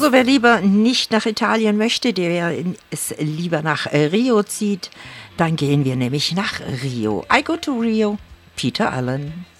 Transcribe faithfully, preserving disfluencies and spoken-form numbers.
Also wer lieber nicht nach Italien möchte, der es lieber nach Rio zieht, dann gehen wir nämlich nach Rio. I go to Rio, Peter Allen.